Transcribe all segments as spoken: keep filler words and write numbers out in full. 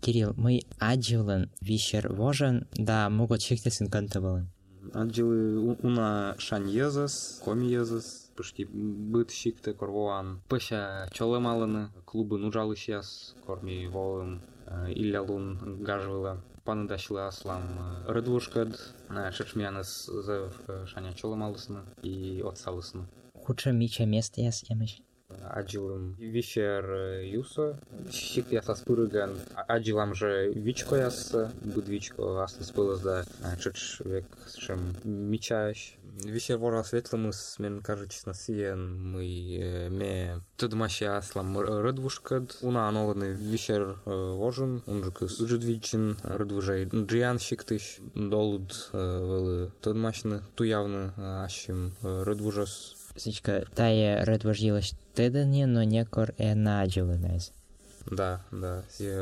Кирилл, мы аджилын вишер вожен, да могут шихтесин кантабалын. Аджилы уна шань езас, коми езас, почти быт шикте корвоан. Пыша чолемалыны, клубы нужалы сейчас, корми волым, иллялун гажвыла. Паны дашилы аслам рыдвушкад, шечмяныс зев шаня чолемалысны и отсалысны. Худше мича место яс ямыш. Аджилым вишер юса, щик ясас пырыган, аджилам же вичко яс, буд вичко аслыс пылыз да, чеч век шем мичаешь. Вишер вора светлымыз, мен кажется на сиен, мы ме тудмаши аслам рыдвушкад, уна аноланы вишер вожен, он же кыс жидвичин, рыдвужай джиан щиктыш, долуд вылы тудмашны, туявны ашим рыдвужас. Сычка, тая рыдвужилась тыдыне, но некор э на аджилынайз. Да, да.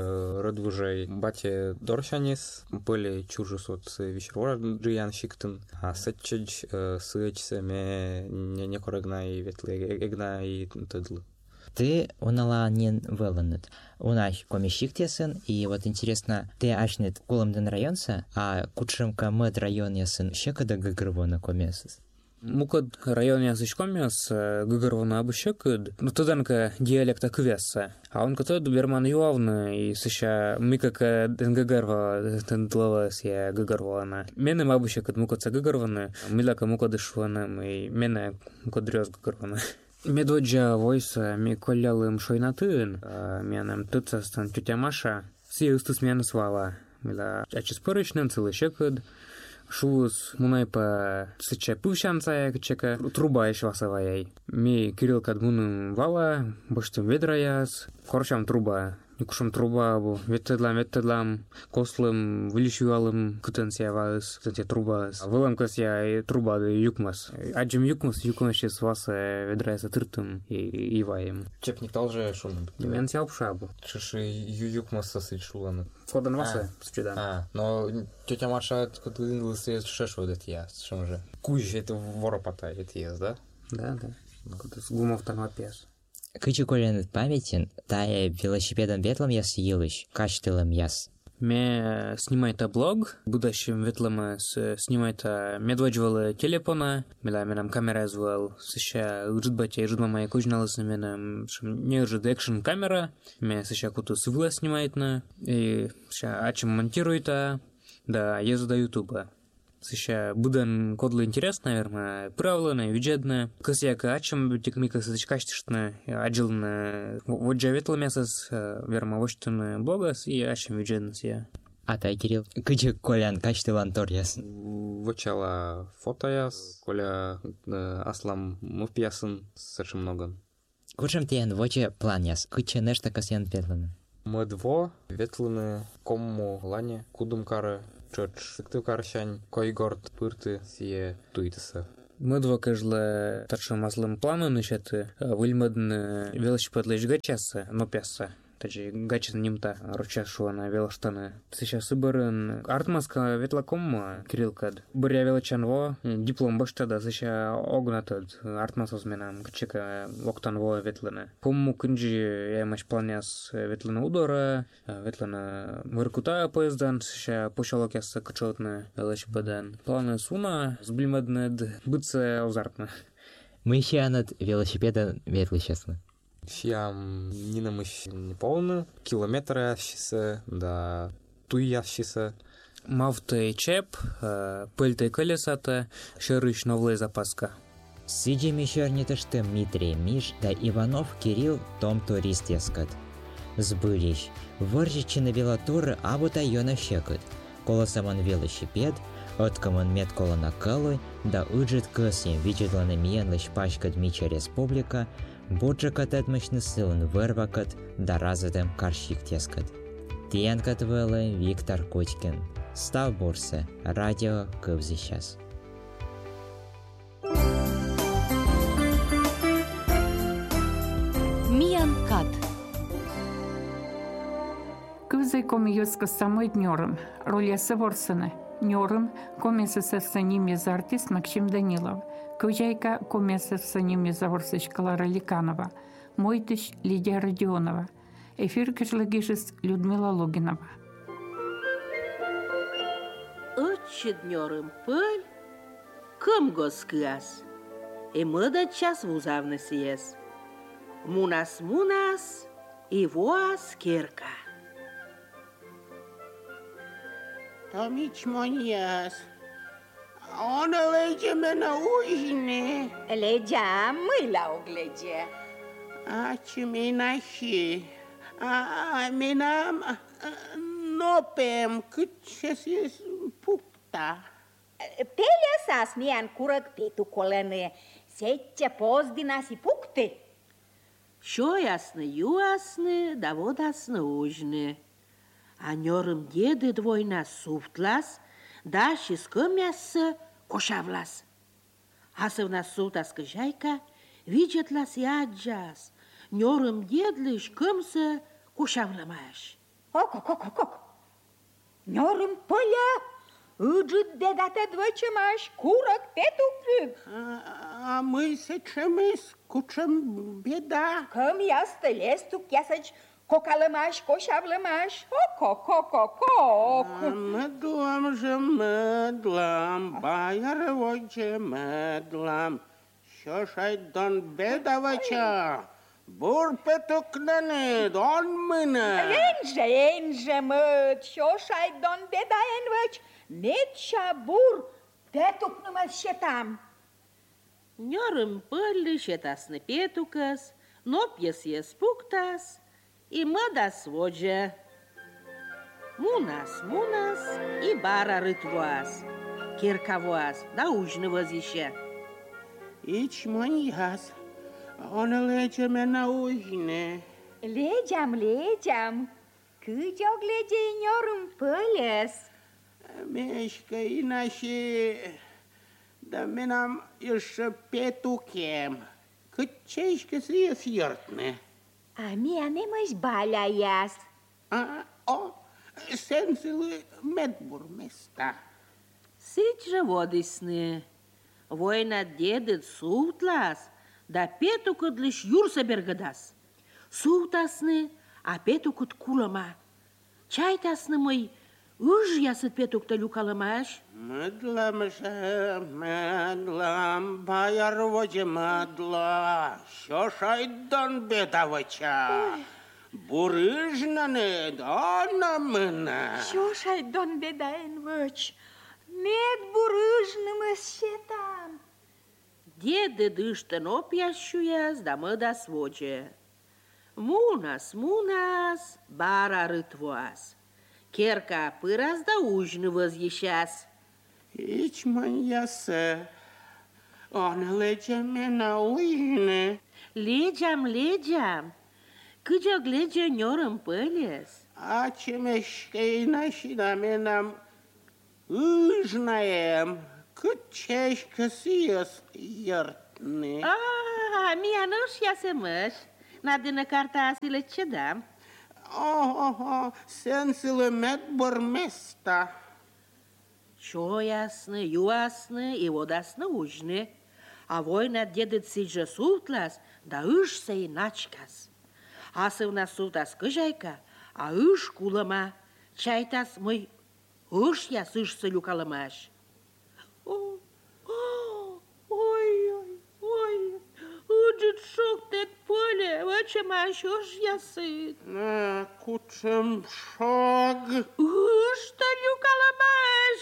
Рыдвужай бате доршанис, были чужесот вишервора джиан щиктын, а сычч сычсе ме некор эгна и ветлы, эгна и тыдлы. Ты унала не выланут. Унаш комищиктесен, и вот интересно, ты ашнет кулымдын районса, а кучшымка мэд район ясын щекада гагырвона комесыз. Мукад район язычкомес гыгырвана обыщекыд, но туданка диалекта квеса. А он катод берман юавны и сыща микака денгагырва тендловас я гыгырвана. Менем обыщекыд мукадца гыгырваны, миляка мукадышваны, и мене мукадрёз гыгырваны. Медводжа войса ми колялым шойнатын, менем тыцастан тетя Маша, сиюстус мене свала. Мила ачиспорычнен целый щекыд, шуыз мунайпа сыча пывшанцая кчека труба еш васаваяй. Ми Кирилл кадмуным вала, быштым ведраяс, корчам труба. Никушам труба бу, веттедлам, веттедлам, кослым, вылишуалым кытенсия ваыс, кытенсия трубас. Вылам касия труба да юкмас. Аджим юкмас, юкмас шес васа ведраяса тыртым и иваем. Чепник талже шумным. Мен сял пшабу. Шиши юкмас сосыть шуланы. Входан васа спчедан. А, но тетя Маша, когда лысый шеш вот это я, что же? Куж это воропата, это есть, да? Да, да. С гумов там опес. Кычы коленет памятен, тая велосипедом ветлом яс елыш, каштылым яс. Ме снимайта блог, будущим ветлым снимайта медводжвалы телефона, мила менам камера звал, сыща уждбатя и ждмама и кужналысы менам не ужд экшн камера, ме сыща куту сывла снимайтна, и сыща ачим монтируйта, да езу до ютуба. Сыща будан кодлы интерес, наверное, правлено, виджедно. Косяка ачим текмика сычкаштышна, аджилна воджа ветла мясас, верма воштын блогас и ачим виджедно сия. А тай, Кирилл, кычы колян каштылан тор яс. Вычала фото яс, коля аслам муфпиясын сычы много. Кучым тиян воче план яс, кычы нешта касян ветланы. Мы дво ветланы кому лане, кудумкары, чоч сыктыв каршань, койгорд пырты сие туйтыса. Мы два кажла тачам аслым планы нышеты, выльмадны велосипедлыш гачасы, но пяса. Тачи гачын немта, руча шуана велоштаны. Сейчас ыбырын артмаска ветлаком Кириллкад. Быря велочанво, диплом баштада, сыща огнатад, артмасоз менам, кчека локтанво ветланы. Помму кынжи ямаш планяс ветланы удора, ветланы выркута поездан, сыща пошалок яса качотны велосипедан. Планы суна, сблимаднед, быца озартны. Мы еще над велосипеда ветлы честно. Щиам не намыщ не полны, километры ящиса, да туй ящиса. Мавты чеп, пыльты колесата, шерыш новлы запаска. Сидим еще не то что Дмитрий, Миш, да Иванов, Кирилл, Том турист яскат. Сбылищ, воржичины велотуры, а вот айона щекот. Колосом он велосипед, отком он мет коло накалуй, да уджит косим, виджетланы миен лишь пачкат Мича Республика, Буджакат этмышны сылын вырвакат, да разведем карщик тескат. Тиенкат вэлэ Виктор Кучкин. Став бурсы, радио кывзы сейчас. Миян кат. Кывзай коми юска самой днёрым, роля севорсыны. Нёрым комиссар саними артист Максим Данилов. Кыжайка комиссар саними заворсыч Клара Ликанова. Мойтыш Лидия Родионова. Эфир кишлэгишес Людмила Логинова. Отче днёрым пыль, кым госкыас, и мыда час вузавны сиес. Мунас-мунас, и воас кирка. Томич моньяс, он леге мене ужне, Legea mâila o glege. а чемина хи, а минам нопем, cât ce se pupta. Pelea sa smian curăc pe tu colăne, sece poz din asipucte. Що ясны, юасны, да водасны ужны. А нёрым деды двойна суфтлас, да шискымясы кошавлас. Асывна султас кыжайка, виджетлас и аджас. Нёрым дедлыш кымсы кошавламаш. Oc, oc, oc, oc, oc. Нёрым пălea, îgit de dată dvăce maș curăc pe tu cât. А мы се чемис, кучем беда. Căm ia stăles tu chiasăci cocalămaș, coșavlămaș. Oc, oc, oc, oc, oc. Медлам же медлам, байар воже медлам. Що ж ай дон бедавача, бур петукнане, дон мина. Enje, enje, măt, șoșai don beda envăci, net șabur, pe tu numai șetam. Нёрым пылли щетасны петукас, но пьесе спуктас, и мада сводже. Мунас, мунас, и бара рытвуас, киркавуас, да ужны возище. Ич моньяс, он лече мене ужне. Legeam, legeam, câți o glege ignorăm păles. Мешка иначе, да минам еще петукем. Cât ceșcă să ies iertne. A mea nemăși balea ias. А, о, сенсилы медбурместа. Сыть же водисны. Война дедет сутлас, да петукът лишь юрса бергадас. Сутасны, а петукът кулама. Чайтасны мой, уж ясыт петукта люкаламаш. Медлам же, медлам, байар воже медла. Що шайдан бедавача. Бурыжнане, да на мына. Șoșai don beda envăci, net burâjnă mă șetam. Деды дыштын опьящуяс, да мыда сводже. Мунас, мунас, бара рытвуас. Керка пырас да ужны возъещас. Ич маньясе, он лече мена уйне. Леджам, леджам, câți o glege nyorăm păles. А чемешкейна шина менам ыжнаем, cât ceșcă sies iertne. Ah, mia nu-și ia se măș, n-adână carta asile ce dam. Oh, oh, oh, sensile medbormesta. Čo jasne, juasne i vodasne užne, a vojna djedet si že sutlas, da iš se i načkas. Asăvna sultas câjaica, a iš kulama, čaitas măi, iš jas iš să ljukalamaš. Oh, oh, oi, oi, oi, uđit šok tet polje, vače maš još jasit. Na, kučem šog. Iš să ljukalamaš.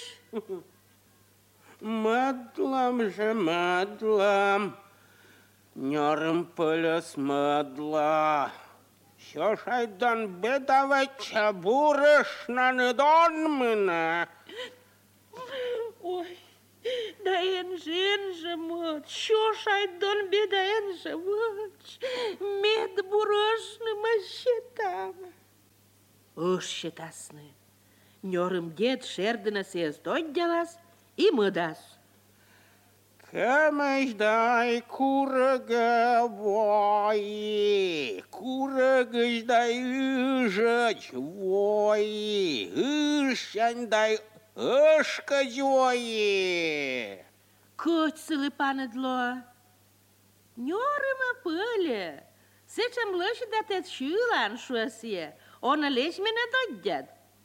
Medlam že medlam, njorim păles medla. Що ж ай дон бедавача бурыш на недон мына. Ой, да энже, энже, мăt, șoșai don beda энже, văci, med buroșnă mă șetam. Își șetasnă, nyorâm ded șerdână se zdoddelas i mădas. Că-mi-și dai curăgă voi, curăgă-și dai îjăci voi, își-ani dai ășcăci voi. Câți să le pană dlo? Nyorâm apăle, Сечем лоши да тет шулан шуасе. Он лечь меня додят.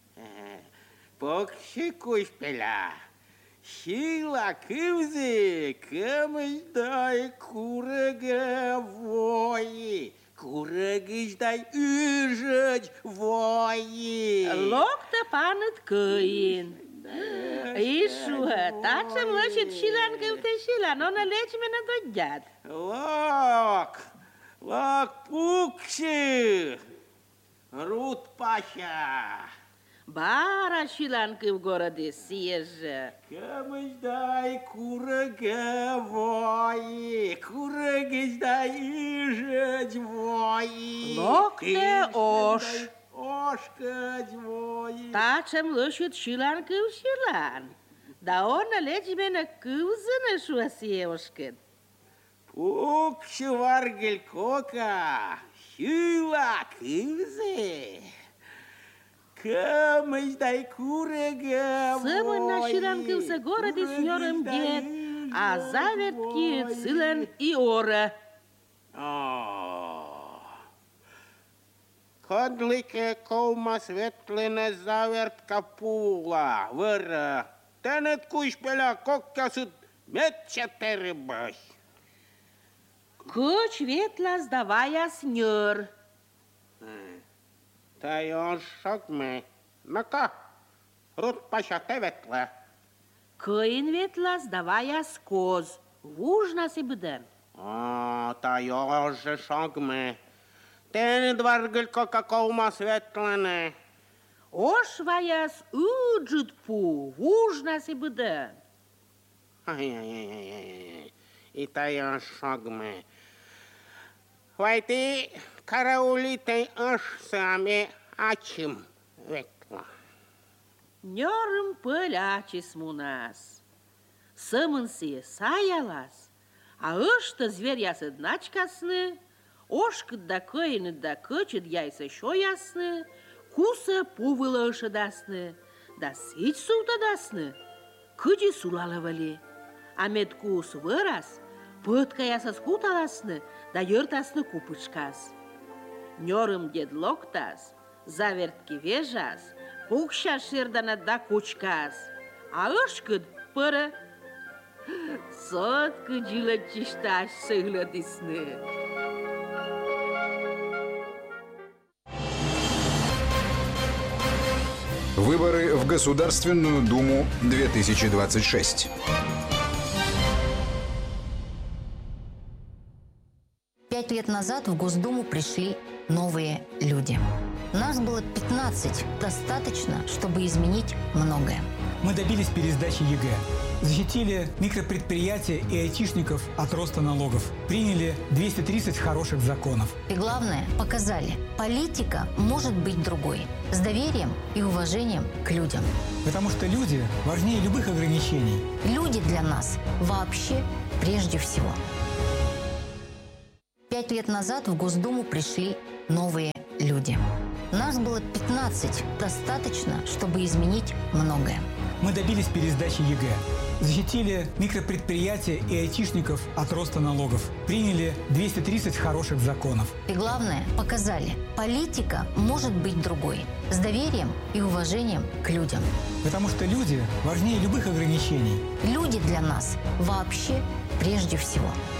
Покшикуй пеля. Шила кывзы, кымыш дай курыгы вои. Курыгыш дай үжыч вои. Локта панет кыин. Ишуа, тачем лоши шилан кывте шилан. Он лечь меня додят. Лок, лок пукши. Рут Паша. Бара шиланки в городе съезжа. Кымыш дай курыгы вои, курыгыш дай үжыч вои. Локте ош. Ошкать вои. Тачем лошадь шиланки в шилан. Да он лечь меня кывзына шуасеушкин. Пукши варгель кока, шила кывзы. Кымыш дай курыгы вои. Сымын на шиланки в городе с нёрым дед, а завертки цилен и ора. Кодлике колма светлина завертка пула, вăрă. Тенет куш пеля коккасыт метче тербăs. Кыч ветла сдавая снёр. Tai on șocme. Năca, Rut Pașa te vetlă. Кăин ветла сдавая скоз. Вужна си бден. A, tai on же șocme. Tenet vargăl coca colma светлина. Ош ваяс уджит пу. Вужна си бден. Ai, ai, ai, ai, ai. И tai on șocme. Vai ti караулитei ăș сами acim vetla. Нёрым пылячис мунас. Сымын си саялас. А ышты зверь ясы дначкасны. Ошкыт да кăйнăт да кăчыт яйсы шоясны. Кусы пувылы ышыдасны. Да сить султадасны. Кыди сулалывали. А мет кус вырас. Пытка ясас куталасны. Да йыртасны купычкас. Нёрым дед локтас. Завертки вежас. Пукша ширдана да кучкас. А ышкыт пыры. Сотку джилы чишташ сыглăдисны. Выборы в Государственную Думу две тысячи двадцать шесть. Пять лет назад в Госдуму пришли новые люди. Нас было пятнадцать. Достаточно, чтобы изменить многое. Мы добились пересдачи ЕГЭ. Защитили микропредприятия и айтишников от роста налогов. Приняли двести тридцать хороших законов. И главное, показали, политика может быть другой. С доверием и уважением к людям. Потому что люди важнее любых ограничений. Люди для нас вообще прежде всего. Пять лет назад в Госдуму пришли новые люди. Нас было пятнадцать. Достаточно, чтобы изменить многое. Мы добились пересдачи ЕГЭ. Защитили микропредприятия и айтишников от роста налогов. Приняли двести тридцать хороших законов. И главное, показали, политика может быть другой. С доверием и уважением к людям. Потому что люди важнее любых ограничений. Люди для нас вообще прежде всего.